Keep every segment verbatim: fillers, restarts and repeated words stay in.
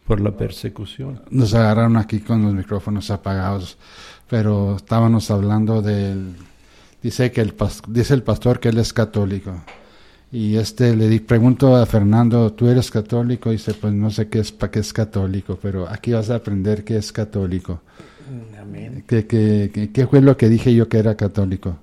por la persecución. Nos agarraron aquí con los micrófonos apagados, pero estábamos hablando del, dice que el dice el pastor que él es católico, y este le di, pregunto a Fernando, ¿tú eres católico? Y dice, pues no sé qué es, para qué es católico, pero aquí vas a aprender qué es católico. Amén. ¿Qué, qué, qué, qué fue lo que dije yo que era católico?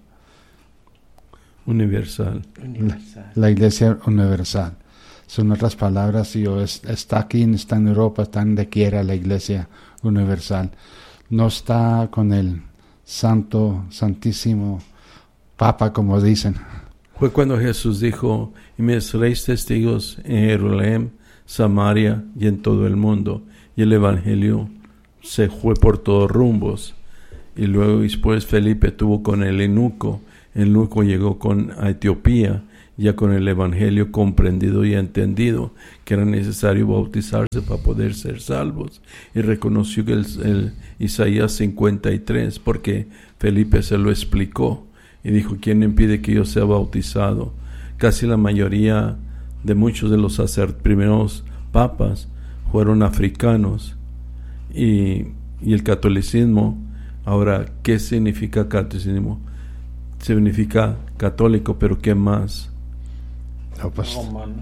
Universal. Universal. La, la iglesia universal. Son otras palabras, yo es, está aquí, está en Europa, está donde quiera la iglesia universal. No está con el santo, santísimo papa, como dicen. Fue cuando Jesús dijo, y me seréis testigos en Jerusalén, Samaria y en todo el mundo. Y el evangelio se fue por todos rumbos. Y luego después Felipe tuvo con el eunuco. El eunuco llegó con a Etiopía, ya con el evangelio comprendido y entendido que era necesario bautizarse para poder ser salvos, y reconoció que el, el Isaías cincuenta y tres, porque Felipe se lo explicó y dijo, ¿quién impide que yo sea bautizado? Casi la mayoría de muchos de los sacer, primeros papas fueron africanos, y, y el catolicismo, ahora, ¿qué significa catolicismo? Significa católico, pero ¿qué más? No, pues, Romano.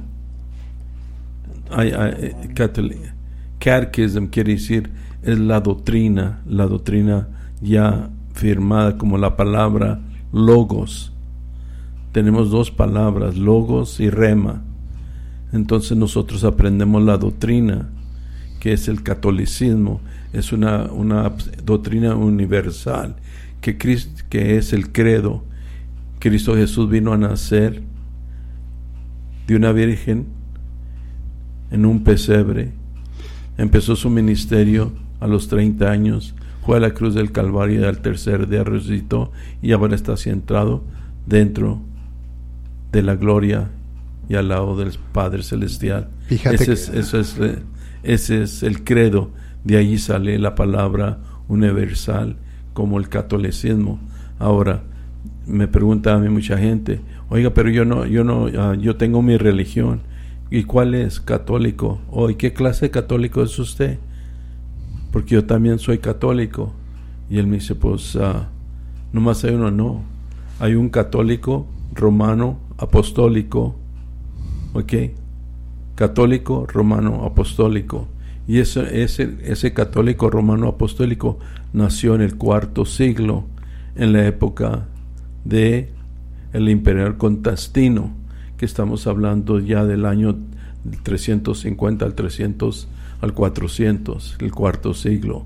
Hay, hay, catoli- Catechism quiere decir es la doctrina, la doctrina ya firmada, como la palabra logos. Tenemos dos palabras, logos y rema. Entonces nosotros aprendemos la doctrina, que es el catolicismo, es una, una doctrina universal, que, Cristo, que es el credo. Cristo Jesús vino a nacer de una virgen en un pesebre, empezó su ministerio a los treinta años, fue a la cruz del Calvario y al tercer día resucitó, y ahora está centrado dentro de la gloria y al lado del Padre Celestial. Fíjate ese, que... es, eso es, ese es el credo, de ahí sale la palabra universal como el catolicismo. Ahora, me pregunta a mí mucha gente, oiga, pero yo no, yo no, uh, yo tengo mi religión. ¿Y cuál es? Católico. Oh, ¿y qué clase de católico es usted? Porque yo también soy católico. Y él me dice, pues, uh, nomás hay uno, no. Hay un católico romano apostólico, ¿ok? Católico romano apostólico. Y ese, ese, ese católico romano apostólico nació en el cuarto siglo, en la época de el emperador Constantino, que estamos hablando ya del año trescientos cincuenta al trescientos al cuatrocientos, el cuarto siglo.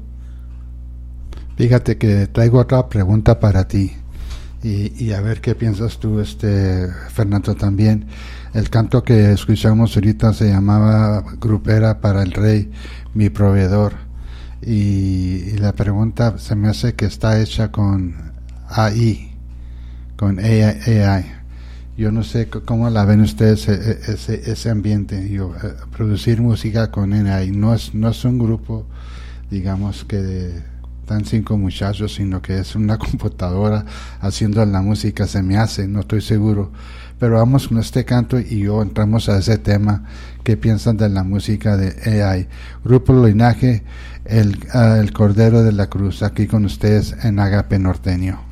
Fíjate que traigo otra pregunta para ti, y, y a ver qué piensas tú, este Fernando, también. El canto que escuchamos ahorita se llamaba Grupera para el Rey, mi proveedor, y, y la pregunta se me hace que está hecha con A I, con A I. Yo no sé c- cómo la ven ustedes, e- e- ese, ese ambiente. Yo, eh, producir música con A I no es, no es un grupo, digamos, que de, están cinco muchachos, sino que es una computadora haciendo la música, se me hace, no estoy seguro. Pero vamos con este canto y yo entramos a ese tema. ¿Qué piensan de la música de A I? Grupo Linaje, el, uh, el Cordero de la Cruz, aquí con ustedes en Agape Norteño.